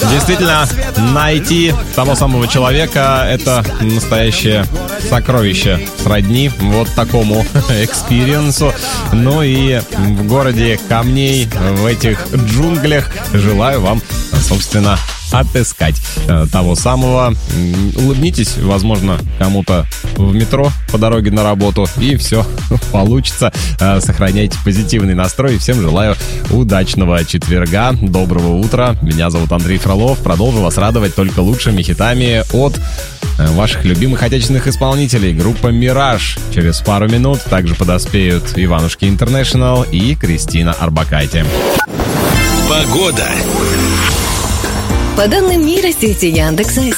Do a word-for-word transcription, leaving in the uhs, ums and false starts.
Действительно, найти того самого человека — это настоящее сокровище, сродни вот такому экспириенсу. Ну и в городе камней, в этих джунглях, желаю вам, собственно, отыскать э, того самого. Улыбнитесь, возможно, кому-то в метро по дороге на работу, и все получится. Э, сохраняйте позитивный настрой. Всем желаю удачного четверга, доброго утра. Меня зовут Андрей Фролов. Продолжу вас радовать только лучшими хитами от э, ваших любимых отечественных исполнителей. Группа «Мираж». Через пару минут также подоспеют Иванушки Интернешнл и Кристина Орбакайте. Погода. По данным нейросети Яндекса,